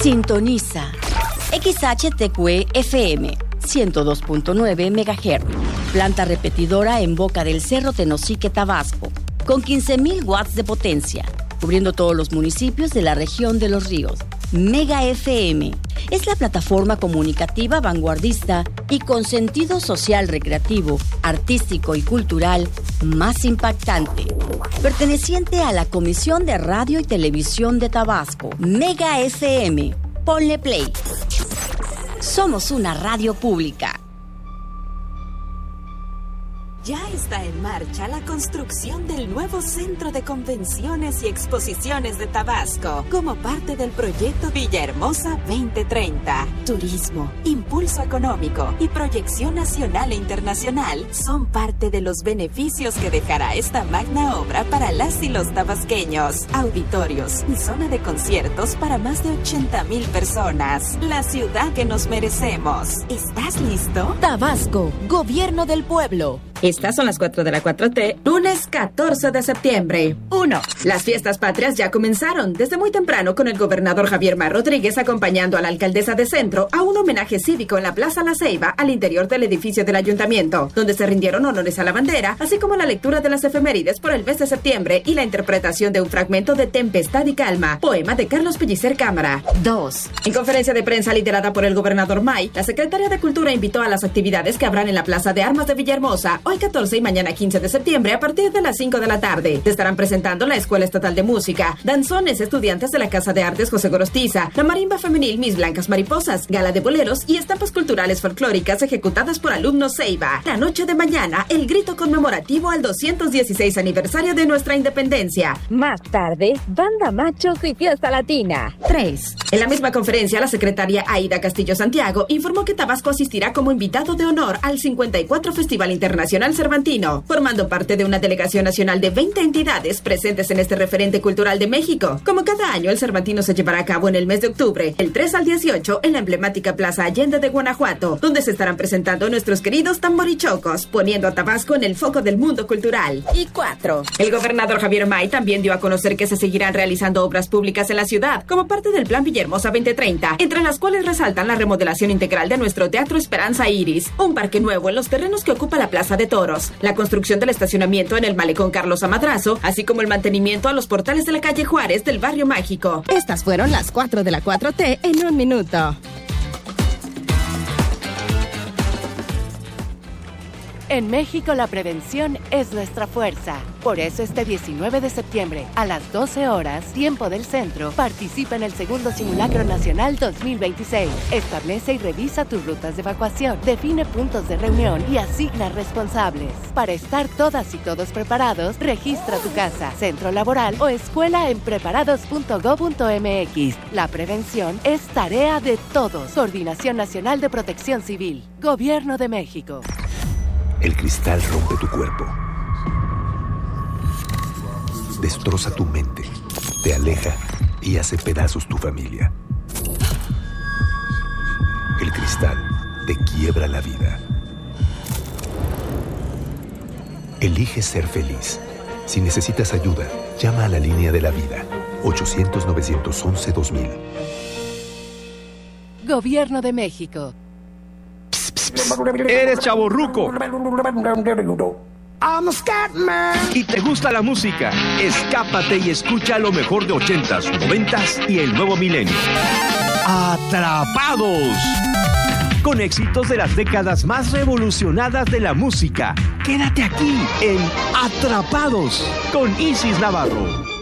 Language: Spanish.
Sintoniza XHTQ FM 102.9 MHz. Planta repetidora en Boca del Cerro, Tenosique, Tabasco, con 15.000 watts de potencia, cubriendo todos los municipios de la región de Los Ríos. Mega FM es la plataforma comunicativa vanguardista y con sentido social, recreativo, artístico y cultural más impactante, perteneciente a la Comisión de Radio y Televisión de Tabasco. Mega FM. Ponle play. Somos una radio pública. Ya está en marcha la construcción del nuevo Centro de Convenciones y Exposiciones de Tabasco, como parte del proyecto Villahermosa 2030. Turismo, impulso económico y proyección nacional e internacional son parte de los beneficios que dejará esta magna obra para las y los tabasqueños. Auditorios y zona de conciertos para más de 80,000 personas. La ciudad que nos merecemos. ¿Estás listo? Tabasco, Gobierno del Pueblo. Estas son las 4 de la 4T, lunes 14 de septiembre. 1. Las fiestas patrias ya comenzaron desde muy temprano con el gobernador Javier May Rodríguez acompañando a la alcaldesa de Centro a un homenaje cívico en la Plaza La Ceiba al interior del edificio del ayuntamiento, donde se rindieron honores a la bandera, así como la lectura de las efemérides por el mes de septiembre y la interpretación de un fragmento de Tempestad y Calma, poema de Carlos Pellicer Cámara. 2. En conferencia de prensa liderada por el gobernador May, la secretaria de Cultura invitó a las actividades que habrán en la Plaza de Armas de Villahermosa hoy 14 y mañana 15 de septiembre a partir de las 5 de la tarde. Te estarán presentando la Escuela Estatal de Música, danzones estudiantes de la Casa de Artes José Gorostiza, la marimba femenil Mis Blancas Mariposas, gala de boleros y estampas culturales folclóricas ejecutadas por alumnos Ceiba. La noche de mañana, el grito conmemorativo al 216 aniversario de nuestra independencia. Más tarde, banda machos y fiesta latina. 3. En la misma conferencia, la secretaria Aida Castillo Santiago informó que Tabasco asistirá como invitado de honor al 54 Festival Internacional Cervantino, formando parte de una delegación nacional de 20 entidades presentes en este referente cultural de México. Como cada año, el Cervantino se llevará a cabo en el mes de octubre, el 3 al 18, en la emblemática Plaza Allende de Guanajuato, donde se estarán presentando nuestros queridos tamborichocos, poniendo a Tabasco en el foco del mundo cultural. Y 4. El gobernador Javier May también dio a conocer que se seguirán realizando obras públicas en la ciudad, como parte del Plan Villahermosa 2030, entre las cuales resaltan la remodelación integral de nuestro Teatro Esperanza Iris, un parque nuevo en los terrenos que ocupa la Plaza de Toros, la construcción del estacionamiento en el Malecón Carlos Amadrazo, así como el mantenimiento a los portales de la calle Juárez del Barrio Mágico. Estas fueron las 4 de la 4T en un minuto. En México la prevención es nuestra fuerza. Por eso este 19 de septiembre, a las 12 horas, tiempo del centro, participa en el segundo Simulacro Nacional 2026. Establece y revisa tus rutas de evacuación, define puntos de reunión y asigna responsables. Para estar todas y todos preparados, registra tu casa, centro laboral o escuela en preparados.gov.mx. La prevención es tarea de todos. Coordinación Nacional de Protección Civil. Gobierno de México. El cristal rompe tu cuerpo, destroza tu mente, te aleja y hace pedazos tu familia. El cristal te quiebra la vida. Elige ser feliz. Si necesitas ayuda, llama a la línea de la vida, 800-911-2000. Gobierno de México. Eres chavorruco y te gusta la música. Escápate y escucha lo mejor de 80s, 90s y el nuevo milenio. ¡Atrapados! Con éxitos de las décadas más revolucionadas de la música. Quédate aquí en Atrapados con Isis Navarro.